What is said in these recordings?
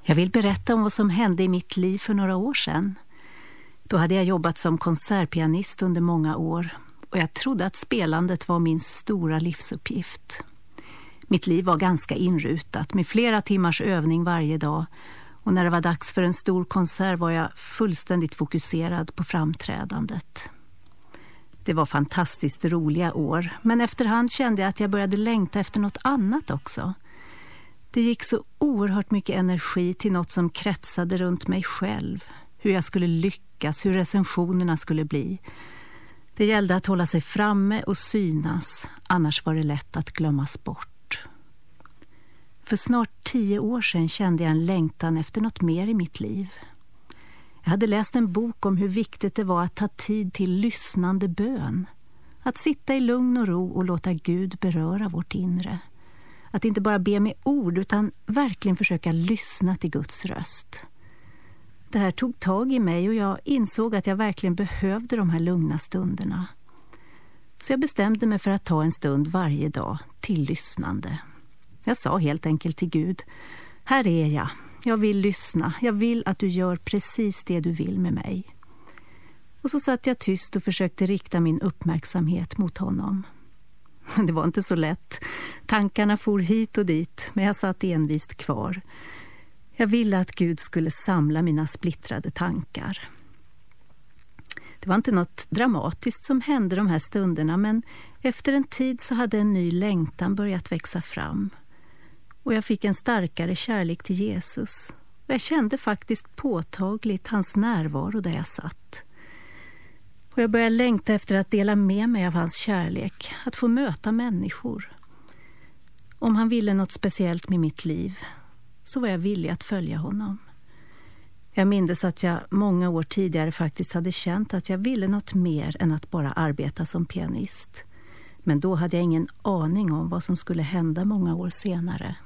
Jag vill berätta om vad som hände i mitt liv för några år sedan. Då hade jag jobbat som konsertpianist under många år och jag trodde att spelandet var min stora livsuppgift. Mitt liv var ganska inrutat med flera timmars övning varje dag och när det var dags för en stor konsert var jag fullständigt fokuserad på framträdandet. Det var fantastiskt roliga år, men efterhand kände jag att jag började längta efter något annat också. Det gick så oerhört mycket energi till något som kretsade runt mig själv. Hur jag skulle lyckas, hur recensionerna skulle bli. Det gällde att hålla sig framme och synas, annars var det lätt att glömmas bort. För snart 10 år sedan kände jag en längtan efter något mer i mitt liv. Jag hade läst en bok om hur viktigt det var att ta tid till lyssnande bön. Att sitta i lugn och ro och låta Gud beröra vårt inre. Att inte bara be med ord utan verkligen försöka lyssna till Guds röst. Det här tog tag i mig och jag insåg att jag verkligen behövde de här lugna stunderna. Så jag bestämde mig för att ta en stund varje dag till lyssnande. Jag sa helt enkelt till Gud: här är jag. Jag vill lyssna. Jag vill att du gör precis det du vill med mig. Och så satt jag tyst och försökte rikta min uppmärksamhet mot honom. Det var inte så lätt. Tankarna for hit och dit, men jag satt envist kvar. Jag ville att Gud skulle samla mina splittrade tankar. Det var inte något dramatiskt som hände de här stunderna, men efter en tid så hade en ny längtan börjat växa fram. Och jag fick en starkare kärlek till Jesus. Och jag kände faktiskt påtagligt hans närvaro där jag satt. Och jag började längta efter att dela med mig av hans kärlek, att få möta människor. Om han ville något speciellt med mitt liv så var jag villig att följa honom. Jag minns att jag många år tidigare faktiskt hade känt att jag ville något mer än att bara arbeta som pianist. Men då hade jag ingen aning om vad som skulle hända många år senare.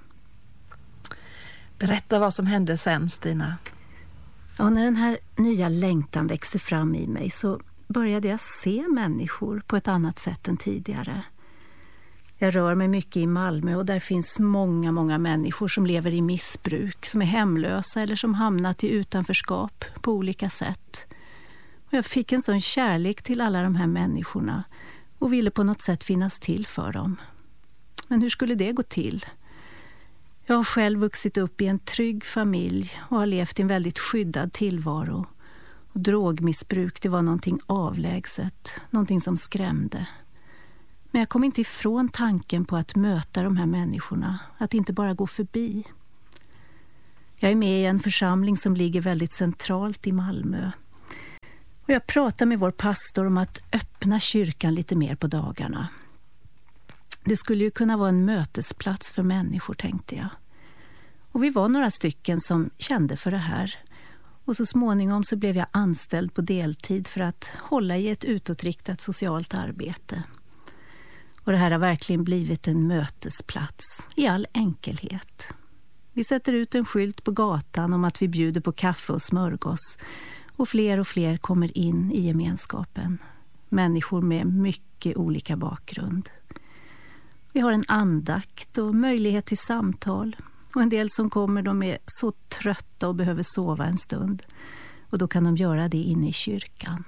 Berätta vad som hände sen, Stina. Ja, när den här nya längtan växte fram i mig så började jag se människor på ett annat sätt än tidigare. Jag rör mig mycket i Malmö och där finns många människor som lever i missbruk, som är hemlösa eller som hamnat i utanförskap på olika sätt. Och jag fick en sån kärlek till alla de här människorna och ville på något sätt finnas till för dem. Men hur skulle det gå till? Jag har själv vuxit upp i en trygg familj och har levt i en väldigt skyddad tillvaro. Och drogmissbruk, det var någonting avlägset, någonting som skrämde. Men jag kom inte ifrån tanken på att möta de här människorna, att inte bara gå förbi. Jag är med i en församling som ligger väldigt centralt i Malmö. Och jag pratar med vår pastor om att öppna kyrkan lite mer på dagarna. Det skulle ju kunna vara en mötesplats för människor, tänkte jag. Och vi var några stycken som kände för det här. Och så småningom så blev jag anställd på deltid för att hålla i ett utåtriktat socialt arbete. Och det här har verkligen blivit en mötesplats i all enkelhet. Vi sätter ut en skylt på gatan om att vi bjuder på kaffe och smörgås. Och fler kommer in i gemenskapen. Människor med mycket olika bakgrund. Vi har en andakt och möjlighet till samtal. Och en del som kommer, de är så trötta och behöver sova en stund. Och då kan de göra det inne i kyrkan.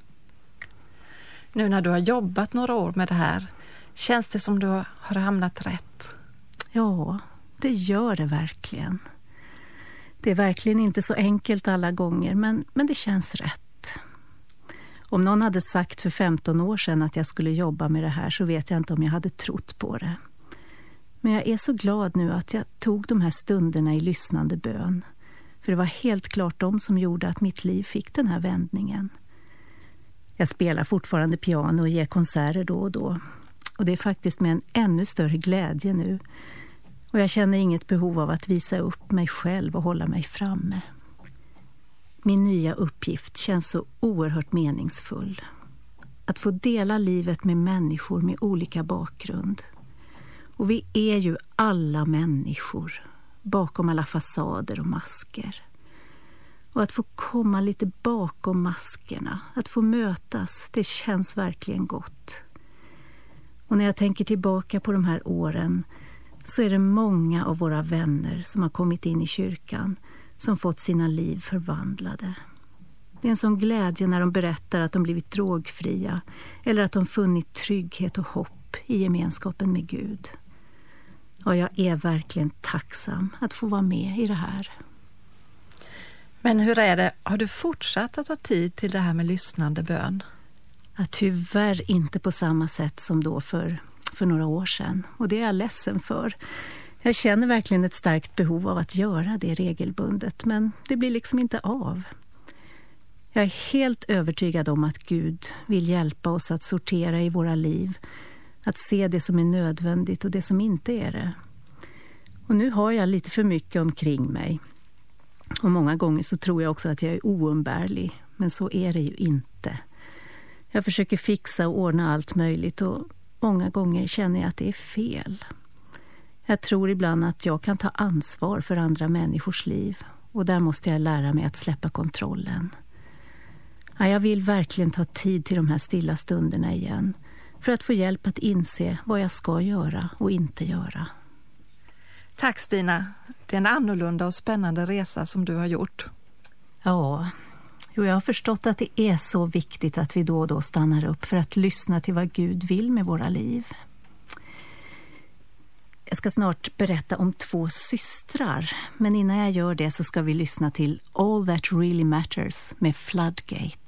Nu när du har jobbat några år med det här, känns det som du har hamnat rätt? Ja, det gör det verkligen. Det är verkligen inte så enkelt alla gånger, men det känns rätt. Om någon hade sagt för 15 år sedan att jag skulle jobba med det här så vet jag inte om jag hade trott på det. Men jag är så glad nu att jag tog de här stunderna i lyssnande bön. För det var helt klart de som gjorde att mitt liv fick den här vändningen. Jag spelar fortfarande piano och ger konserter då och då. Och det är faktiskt med en ännu större glädje nu. Och jag känner inget behov av att visa upp mig själv och hålla mig framme. Min nya uppgift känns så oerhört meningsfull. Att få dela livet med människor med olika bakgrund. Och vi är ju alla människor bakom alla fasader och masker. Och att få komma lite bakom maskerna, att få mötas, det känns verkligen gott. Och när jag tänker tillbaka på de här åren så är det många av våra vänner som har kommit in i kyrkan som fått sina liv förvandlade. Det är en sån glädje när de berättar att de blivit drogfria eller att de funnit trygghet och hopp i gemenskapen med Gud. Och jag är verkligen tacksam att få vara med i det här. Men hur är det? Har du fortsatt att ta tid till det här med lyssnande bön? Ja, tyvärr inte på samma sätt som då för några år sedan. Och det är jag ledsen för. Jag känner verkligen ett starkt behov av att göra det regelbundet, men det blir liksom inte av. Jag är helt övertygad om att Gud vill hjälpa oss att sortera i våra liv, att se det som är nödvändigt och det som inte är det. Och nu har jag lite för mycket omkring mig. Och många gånger så tror jag också att jag är oumbärlig, men så är det ju inte. Jag försöker fixa och ordna allt möjligt och många gånger känner jag att det är fel. Jag tror ibland att jag kan ta ansvar för andra människors liv och där måste jag lära mig att släppa kontrollen. Ja, jag vill verkligen ta tid till de här stilla stunderna igen för att få hjälp att inse vad jag ska göra och inte göra. Tack Stina, det är en annorlunda och spännande resa som du har gjort. Ja, jag har förstått att det är så viktigt att vi då och då stannar upp för att lyssna till vad Gud vill med våra liv. Jag ska snart berätta om 2 systrar, men innan jag gör det så ska vi lyssna till All That Really Matters med Floodgate.